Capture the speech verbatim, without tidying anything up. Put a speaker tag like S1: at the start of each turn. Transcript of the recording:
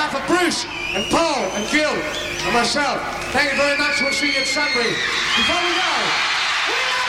S1: behalf of Bruce and Paul and Gil and myself, thank you very much. We'll see you at Sunbury. Before we go,